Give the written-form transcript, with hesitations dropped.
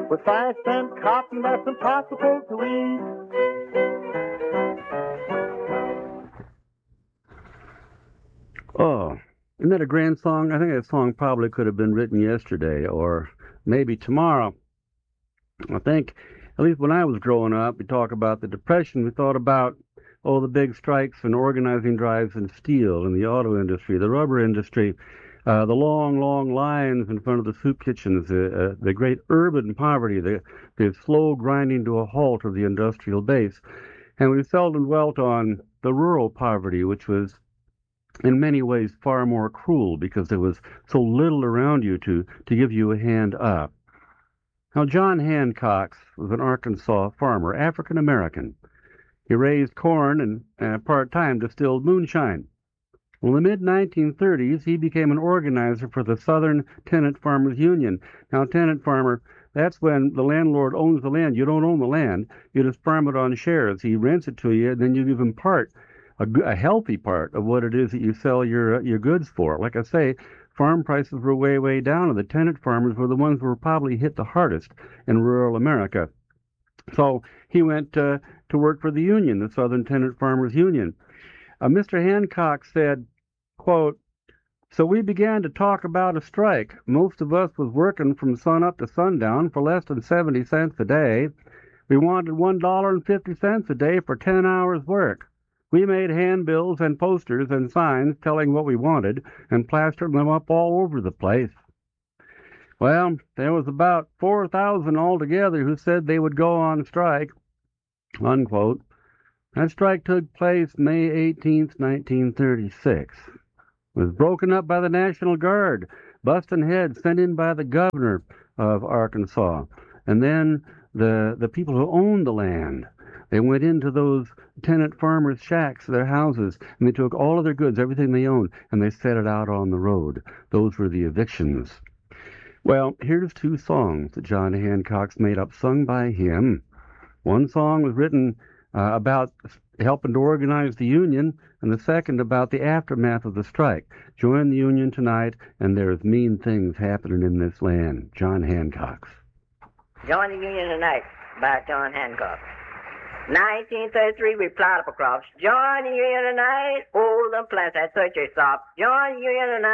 with 5-cent cotton that's impossible to eat. Oh, isn't that a grand song? I think that song probably could have been written yesterday or maybe tomorrow. I think, at least when I was growing up, we talk about the Depression. We thought about, the big strikes and organizing drives in steel, in the auto industry, the rubber industry, the long, long lines in front of the soup kitchens, the great urban poverty, the slow grinding to a halt of the industrial base. And we seldom dwelt on the rural poverty, which was in many ways far more cruel because there was so little around you to give you a hand up. Now, John Hancock was an Arkansas farmer, African American. He raised corn and part-time distilled moonshine. Well, in the mid-1930s, he became an organizer for the Southern Tenant Farmers Union. Now, tenant farmer, that's when the landlord owns the land. You don't own the land. You just farm it on shares. He rents it to you, and then you give him a healthy part of what it is that you sell your goods for. Like I say, farm prices were way, way down, and the tenant farmers were the ones who were probably hit the hardest in rural America. So he went to work for the union, the Southern Tenant Farmers Union. Mr. Hancock said, quote, "So we began to talk about a strike. Most of us was working from sun up to sundown for less than 70 cents a day. We wanted $1.50 a day for 10 hours work. We made handbills and posters and signs telling what we wanted and plastered them up all over the place. Well, there was about 4,000 altogether who said they would go on strike," unquote. That strike took place May 18th, 1936. It was broken up by the National Guard, busting heads sent in by the governor of Arkansas. And then the people who owned the land, they went into those tenant farmers' shacks, their houses, and they took all of their goods, everything they owned, and they set it out on the road. Those were the evictions. Well, here's two songs that John Hancock made up, sung by him. One song was written about helping to organize the union, and the second about the aftermath of the strike. Join the union tonight, and there's mean things happening in this land. John Hancock. Join the union tonight by John Hancock. 1933, we plowed up a crops. Join the union tonight. Hold them plants at search your stop. Join the union tonight.